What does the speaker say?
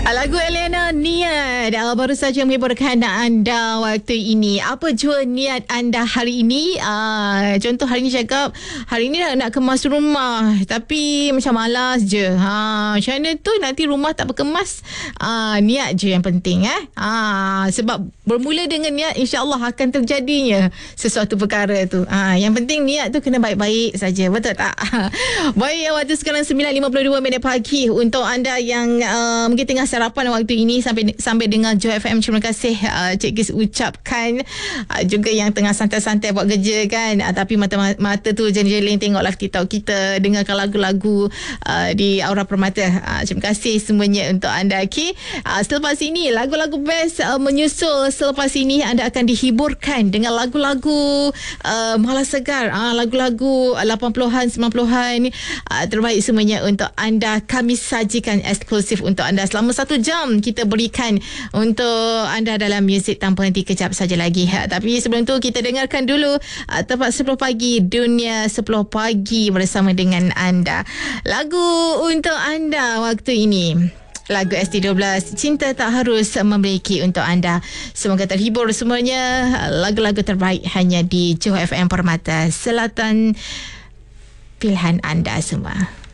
Lagu Elena Niat baru saja menghiburkan anda waktu ini. Apa jua niat anda hari ini? Contoh hari ini cakap, hari ini nak kemas rumah tapi macam malas je. Macam mana tu nanti rumah tak berkemas? Niat je yang penting. Sebab bermula dengan niat, insya-Allah akan terjadinya sesuatu perkara tu. Yang penting niat tu kena baik-baik saja. Betul tak? Baik, waktu sekarang 9.52 minit pagi untuk anda yang mungkin tengah sarapan waktu ini sampai dengan Joy FM. Terima kasih Cik Gis ucapkan. Juga yang tengah santai-santai buat kerja kan, tapi mata tu jeling-jeling tengok live TikTok kita, dengarkan lagu-lagu di Aura Permata. Terima kasih semuanya untuk anda. Okay? Selepas ini lagu-lagu best menyusul. Selepas ini anda akan dihiburkan dengan lagu-lagu malas segar, lagu-lagu 80-an 90-an terbaik semuanya untuk anda. Kami sajikan eksklusif untuk anda selama 1 jam kita berikan untuk anda dalam muzik tanpa henti kejap saja lagi. Tapi sebelum tu kita dengarkan dulu tepat 10 pagi, Dunia 10 pagi bersama dengan anda. Lagu untuk anda waktu ini, lagu ST12, Cinta Tak Harus Memiliki untuk anda. Semoga terhibur semuanya. Lagu-lagu terbaik hanya di Johor FM Permata Selatan, pilihan anda semua.